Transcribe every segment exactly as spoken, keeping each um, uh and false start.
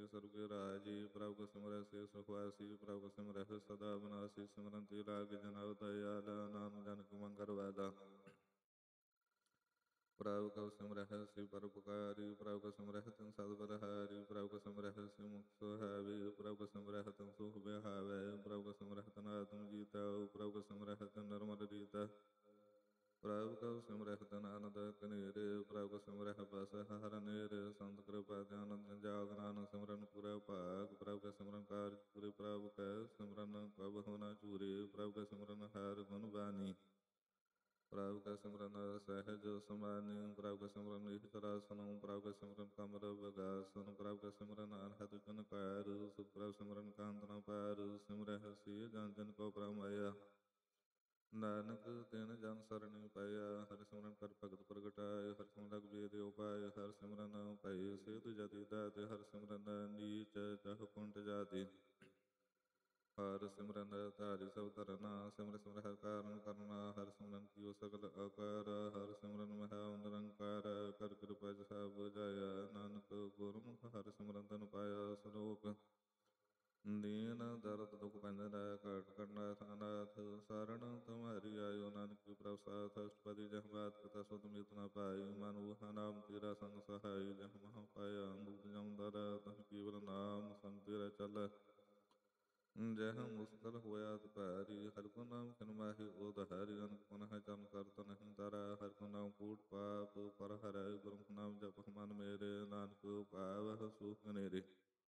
ਸੀ ਸਰਬੁ ਰਾਜੀ। ਪ੍ਰਭੁ ਕੋ ਸਿਮਰੈ ਸੇ ਸੁਖ ਵਾਸੀ। ਪ੍ਰਭੁ ਕੋ ਸਿਮਰੈ ਸਦਾ ਬਨਾਸੀ। ਸਿਮਰੰਤੀ ਲਾਗ ਜਨ ਦਇਆਲ। ਨਾਮ ਜਨ ਕੋ ਮੰਗਲ ਵੈਲਾ। ਪ੍ਰਭੁ ਕਉ ਸਿਮਰਹਿ ਸਿ ਪਰਉਪਕਾਰੀ। ਪ੍ਰਭੁ ਕਉ ਸਿਮਰਹਿ ਤਿਨ ਸਦ ਬਲਿਹਾਰੀ। ਪ੍ਰਭੁ ਕਉ ਸਿਮਰਹਿ ਸਿ ਮੁਕਤਿ ਸੁਹਾਵੀ। ਪ੍ਰਭੁ ਕਉ ਸਿਮਰਹਿ ਤਿਨ ਸੁਖ ਵਿਹਾਵੈ। ਪ੍ਰਭੁ ਕਉ ਸਿਮਰਹਿ ਤਿਨ ਆਤਮ ਜੀਤੈ। ਪ੍ਰਭੁ ਕਉ ਸਿਮਰਹਿ ਤਿਨ ਨਿਰਮਲ ਰੀਤੈ। ਪ੍ਰਭੁ ਕਉ ਸਿਮਰਹਿ ਤਿਨ ਅਨੰਦ ਕਨੇਰੇ। ਪ੍ਰਭੁ ਕਉ ਸਿਮਰਹਿ ਬਸਹਿ ਹਰਿ ਨੇਰੇ। ਸੰਤ ਕ੍ਰਿਪਾ ਧਿਆਨ ਧਿ ਜਾਗ ਨਾਨਕ ਸਿਮਰਨ ਪੂਰੈ ਭਾਗ। ਪ੍ਰਭੁ ਕੈ ਸਿਮਰਨ ਕਾਰਜ ਪੂਰੇ। ਪ੍ਰਭੁ ਕੈ ਸਿਮਰਨ ਕਬਹੂ ਨ ਚੂਰੇ। ਪ੍ਰਭੁ ਕੈ ਸਿਮਰਨ ਹਰਿ ਗੁਣ ਬਾਣੀ। ਪ੍ਰਭੁ ਕੈ ਸਿਮਰਨ ਸਹਿਜ ਸਮਾਨਿ। ਪ੍ਰਭੁ ਕੈ ਸਿਮਰਨ ਇਕ ਰਸਨੁ। ਪ੍ਰਭੁ ਕੈ ਸਿਮਰਨ ਕਮਲ ਬਗਾਸਨੁ। ਪ੍ਰਭੁ ਕੈ ਸਿਮਰਨ ਅਨਹਦ ਗੁਣ ਕਾਰ। ਸੁਖ ਪ੍ਰਭੁ ਸਿਮਰਨ ਕਾੰਤ ਨ ਪਾਰ। ਸਿਮਰਹਿ ਸੇ ਜਨ ਜਨ ਕੋ ਪ੍ਰਭ ਮਾਇਆ। ਨਾਨਕ ਤਿਨ ਜਨ ਸਰਣਿ ਪਾਇਆ। ਹਰਿ ਸਿਮਰਨ ਕਰ ਭਗਤ ਪ੍ਰਗਟਾਇ। ਹਰਿ ਸਿਮਰਨ ਰਘੁਬੀਰ ਉਪਾਇ। ਹਰਿ ਸਿਮਰਨ ਭਈ ਸਿਧ ਜਤੀ ਦਾਤੇ। ਹਰਿ ਸਿਮਰਨ ਨੀਚ ਜਹ ਕੁੰਟ ਜਾਤੀ। ਹਰਿ ਸਿਮਰਨ ਧਾਰੀ ਸਭ ਧਰਨਾ। ਸਿਮਰ ਸਿਮਰ ਹਰਿ ਕਾਰਨ ਕਰਨਾ। ਹਰਿ ਸਿਮਰਨ ਕੀਓ ਸਗਲ ਆਕਾਰ। ਹਰਿ ਸਿਮਰਨ ਮਹਾ ਨਿਰੰਕਾਰ। ਕਰ ਕਿਰਪਾ ਸਭ ਬੁਝਾਇਆ। ਨਾਨਕ ਗੁਰਮੁਖ ਹਰਿ ਸਿਮਰਨ ਤਨ ਪਾਇਆ। ਸਲੋਕ ਦੀਨ ਦਰਦ ਦੁਖ ਭੰਜਨ ਘਾਟ ਕਰਨਾਥ ਅਨਾਥ। ਸਰਣ ਤੁਮਹਰੀ ਆਇਓ। ਨਾਨਕ ਕੀ ਪ੍ਰਭ ਸਾਥ। ਅਸ਼ਟਪਦੀ ਜਹ ਬਾਤ ਕਥਾ ਸੁਧ ਮੀਤ ਨ ਪਾਈ। ਮਨ ਊਹਾ ਨਾਮ ਤੇਰਾ ਸੰਗ ਸਹਾਈ। ਜਹ ਮਹਾ ਪਾਇਆ ਅੰਬੁਜ ਜਮ ਦਰ। ਤਹ ਕੇਵਲ ਨਾਮ ਸੰਗ ਤੇਰਾ ਚਲੈ। ਜਹ ਮੁਸਕਲ ਹੋਇਆ ਤੁਧਾਰੀ। ਹਰਿ ਗੁਣ ਨਾਮ ਖਿਨ ਮਾਹਿ ਉਧਾਰੀ। ਅਨਕ ਪੁਨਹ ਜਨ ਕਰਤ ਨਹੀਂ ਧਰੈ। ਹਰਿ ਗੁਣ ਨਾਮ ਕੂਟ ਪਾਪ ਪਰ ਹਰੈ। ਗੁਰਮੁਖ ਨਾਮ ਜਪਿ ਮਨ ਮੇਰੇ। ਨਾਨਕ ਪਾਵਹਿ ਸੁਖ ਨੇਰੇ।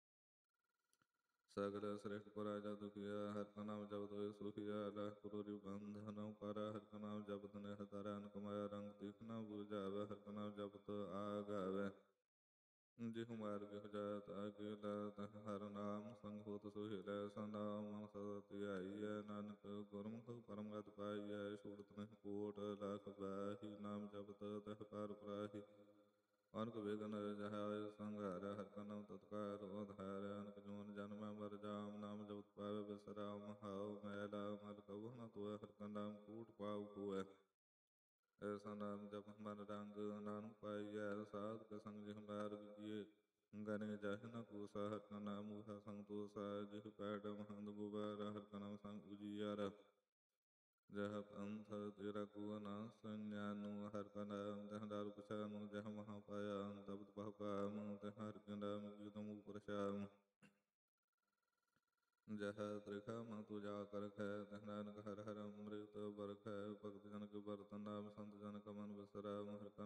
ਸਗਲ ਸ੍ਰਿਸ਼ਟ ਪੁਰਾਜਾ ਦੁਖੀਆ। ਹਰਿ ਕੋ ਨਾਮ ਜਪਿ ਤੋਹਿ ਸੁਖੀਆ। ਲਖ ਕੁਰੂਰੀ ਬੰਧਨ ਉਪਰਾ। ਹਰਿ ਕੋ ਨਾਮ ਜਪਿ ਨਿਹ ਧਰੈ। ਅਨਕ ਮਾਇਆ ਰੰਗ ਦੀਖ ਨ ਬੂਝਾਵੈ। ਹਰਿ ਕੋ ਨਾਮ ਜਪਿ ਆਗਾਵੈ। ਜਿਹੁ ਮਾਰਗ ਜਾਤ ਆਗੇਲਾ। ਤਹ ਹਰਿ ਨਾਮ ਸੰਗ ਹੋਤ ਸੁਹੇਲਾ। ਸੋ ਨਾਮ ਮਨ ਸਦਾ ਧਿਆਈਐ। ਨਾਨਕ ਗੁਰਮੁਖ ਪਰਮ ਗਤਿ ਪਾਈਐ। ਛੋੜਤ ਨਹੀਂ ਕੋਟਿ ਲਖ ਬਾਹੀ। ਨਾਮ ਜਪਤ ਤਹ ਪਾਰ ਬ੍ਰਾਹੀ। ਅਨਕ ਵਿਘਨ ਜਹਾਇ ਸੰਘਾਰੈ। ਹਰਿ ਕੋ ਨਾਮ ਤਤਕਾਲ ਉਧਾਰੈ। ਅਨਕ ਜੂਨ ਜਨਮੈ ਮਰ ਜਾਮ। ਨਾਮ ਜਪਤ ਪਾਵੈ ਬਿਸਰਾਮ। ਹਉ ਮੈਲਾ ਮਲ ਕਬਹੂ ਨ ਧੋਵੈ। ਹਰਿ ਕੋ ਨਾਮ ਕੂਟ ਪਾਉ ਕੋਇ। ਐਸਾ ਨਾਮ ਜਪਿ ਮਨ ਰੰਗ। ਨਾਨਕ ਪਾਈਐ ਸਾਧ ਕੇ ਸੰਗ। ਜਿਹੁ ਮਾਰਗ ਜੀਅ ਗਨੇ ਜਾਹਿ ਨ ਕੂਸਾ। ਹਰਿ ਕੋ ਨਾਮ ਊਹਾ ਸੰਗ ਤੋਸਾ। ਜਿਹੁ ਪੈਡ ਮਹੰਤ ਗੁਬਾਰਾ। ਹਰਿ ਕੋ ਨਾਮ ਸੰਗ ਉਜੀਆਰਾ। ਜਹ ਪੰਥ ਤੇਰਾ ਕੋ ਨ ਸਜਾਨੂ। ਹਰਿ ਕੋ ਨਾਮ ਤਹ ਦਾਰੂ ਪਛਾਨੂ। ਜਹ ਮਹਾ ਪਾਇਆ ਤਪਤ ਬਹੁ ਕਾਮ। ਤਹ ਹਰਿ ਕੋ ਨਾਮ ਕੀਰਤਨ ਊਪਰ ਛਾਮ। ਜਹ ਤ੍ਰਿਖਮ ਤੁਜਾ ਕਰਖੈ। ਤਹ ਨਾਨਕ ਹਰਿ ਹਰਿ ਅੰਮ੍ਰਿਤ ਬਰਖੈ। ਭਗਤ ਜਨ ਕੇ ਬਰਤਨ ਨਾਮ ਸੰਤ ਜਨ ਕਾ ਮਨ ਬਿਸਰਾਮ। ਹਰਿ ਕੋ